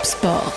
سبور.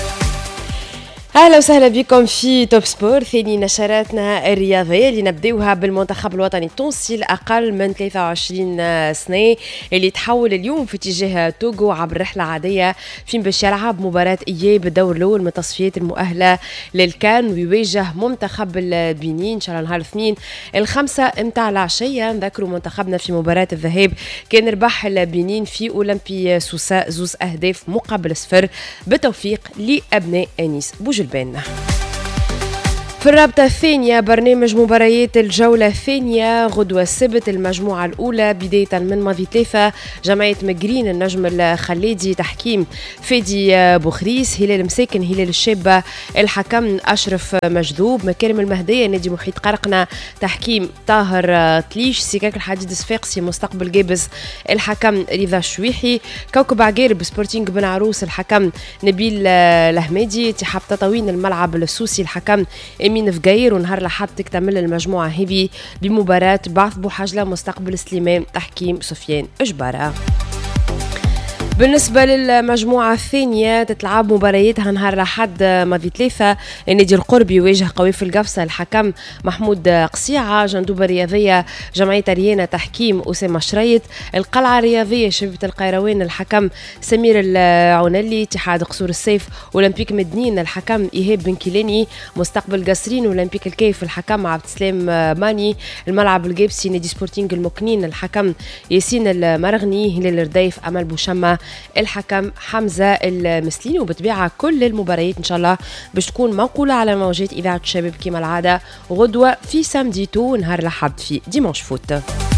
اهلا وسهلا بكم في توب سبور، ثاني نشراتنا الرياضيه اللي نبداوها بالمنتخب الوطني التونسي الاقل من 23 سنه اللي تحول اليوم في اتجاه توغو عبر رحله عاديه فين باش يلعب مباراه اياب الدور الاول من التصفيات المؤهله للكان ويواجه منتخب البنين ان شاء الله نهار الاثنين الخمسة متاع العشيه. نذكروا منتخبنا في مباراه الذهاب كان ربح البنين في اولمبي سوسه 2 أهداف مقابل 0 بالتوفيق لابناء انيس بوجلبان. في الرابطة الثانية برنامج مباريات الجولة الثانية غدوة السبت المجموعة الأولى بداية من ماضي 3 جمعية مجرين النجم الخليدي تحكيم فادي بوخريس، هلال مساكن هلال الشابة الحكم أشرف مجذوب، مكارم المهدية نادي محيط قرقنة تحكيم طاهر طليش، سكاك الحديد الصفاقسي مستقبل جابس الحكم رضا الشويحي، كوكب عقارب سبورتينغ بن عروس الحكم نبيل الهمادي، اتحاد تطاوين الملعب السوسي الحكم امين فقير. ونهار الأحد تكتمل المجموعة هذه بمباراة بعث بوحجلة مستقبل سليمان تحكيم سفيان جبارة. بالنسبة للمجموعة الثانية تتلعب مبارياتها نهار الأحد ماضي 3 النادي القربي يواجه قوافل القفصة الحكم محمود قصيعة، جندوبة الرياضية جمعية ريانة تحكيم أسامة شريط، القلعة الرياضية شبيبة القيروان الحكم سمير العنلي، اتحاد قصور السيف أولمبيك مدنين الحكم إيهاب بن كيلاني، مستقبل قصرين أولمبيك الكيف الحكم عبد السلام ماني، الملعب الجيبسي نادي سبورتينغ المكنين الحكم ياسين المرغني، هلال الرديف أمل بوشمة الحكم حمزة المسليني. وبطبيعة كل المباريات إن شاء الله باش تكون موقولة على موجات إذاعة الشباب كما العادة غدوة في سامدي تو نهار الأحد في ديمانش فوت.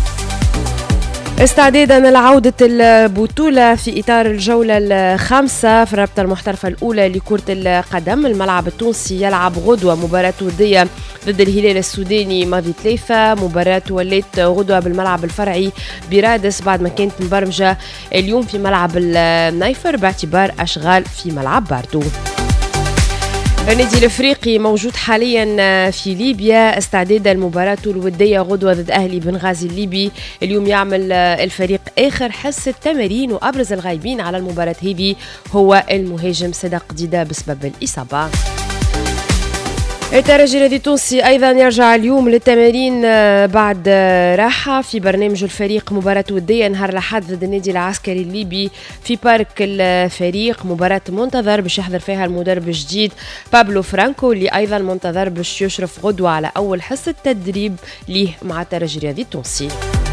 استعدادا لعودة البطولة في إطار الجولة الخامسة في الرابطة المحترفة الأولى لكرة القدم، الملعب التونسي يلعب غدوة مباراة ودية ضد الهلال السوداني ماضي 3، مباراة وليت غدوة بالملعب الفرعي برادس بعد ما كانت مبرمجة اليوم في ملعب النايفر باعتبار أشغال في ملعب باردو. النادي الافريقي موجود حاليا في ليبيا استعدادا المباراة الودية غدوة ضد اهلي بنغازي الليبي. اليوم يعمل الفريق اخر حصة تمارين وابرز الغايبين على المباراة هذه هو المهاجم صدق ديدا بسبب الاصابة. الترجي الرياضي التونسي ايضا يرجع اليوم للتمارين بعد راحه في برنامج الفريق مباراه وديه نهار الاحد ضد النادي العسكري الليبي في بارك الفريق، مباراه منتظر باش يحضر فيها المدرب الجديد بابلو فرانكو اللي ايضا منتظر باش يشرف غدوه على اول حصه تدريب ليه مع الترجي الرياضي التونسي.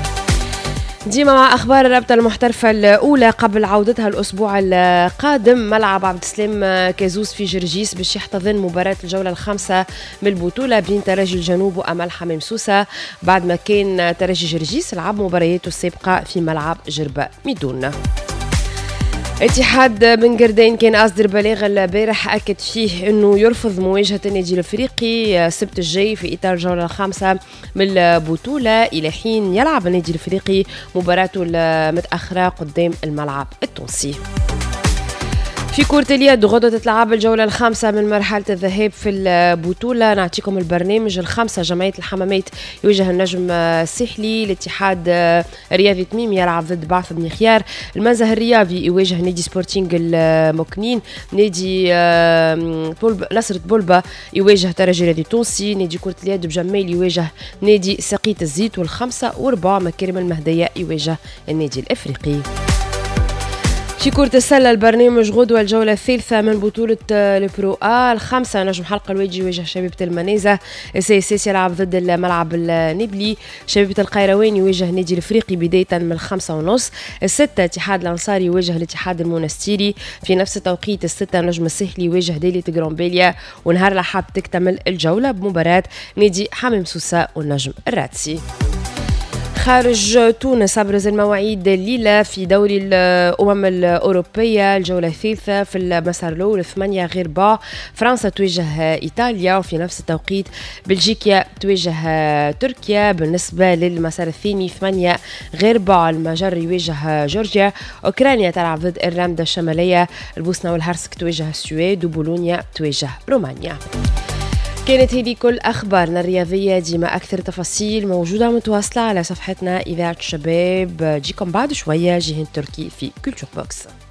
ديما مع أخبار الرابطة المحترفة الأولى قبل عودتها الأسبوع القادم، ملعب عبد السلام كازوس في جرجيس باش يحتضن مباراة الجولة الخامسة من البطولة بين ترجي الجنوب وأمل حمام سوسة بعد ما كان ترجي جرجيس لعب مبارياته السابقة في ملعب جربة ميدون. اتحاد بن قردين كان أصدر بلاغ البارح أكد فيه أنه يرفض مواجهة النادي الأفريقي السبت الجاي في إطار الجولة الخامسة من البطولة إلى حين يلعب النادي الأفريقي مباراته المتأخرة قدام الملعب التونسي. في كرة اليد غدوة تتلعب الجولة الخامسة من مرحلة الذهاب في البطولة. نعطيكم البرنامج الخامسة، جمعية الحمامات يواجه النجم الساحلي، الاتحاد الرياضي تميم يلعب ضد بعث بن خيار، المنزه الرياضي يواجه نادي سبورتينغ المكنين، نادي نصرة بولبا يواجه ترجي الرياضي التونسي، نادي كرة اليد بجمال يواجه نادي سقيت الزيت، والخمسة وربع مكارم المهدية يواجه النادي الافريقي. في كرة السلة البرنامج غدوة الجولة الثالثة من بطولة البرو الخامسة، نجم حلقة الواجي يواجه شبيبة المنازة، السياسيس يلعب ضد الملعب النبلي، شبيبة القيروان يواجه نادي الافريقي بداية من 5:30، الستة اتحاد الانصاري يواجه الاتحاد المونستيري، في نفس التوقيت الستة نجم الساحلي يواجه ديلي تجرامبيليا، ونهار الأحد تكتمل الجولة بمباراة نادي حمام سوسة والنجم الراتسي. خارج تونس أبرز المواعيد الليلة في دوري الأمم الأوروبية الجولة الثالثة في المسار الأول 8:15 فرنسا تواجه إيطاليا، وفي نفس التوقيت بلجيكا تواجه تركيا. بالنسبة للمسار الثاني 8:15 المجر يواجه جورجيا، أوكرانيا تلعب ضد إيرلندا الشمالية، البوسنة والهرسك تواجه السويد، وبولونيا تواجه رومانيا. كانت هذه كل أخبارنا الرياضية، ديما أكثر تفاصيل موجودة متواصلة على صفحتنا إذاعة الشباب. جيكم بعد شوية جيهان تركي في كولتور بوكس.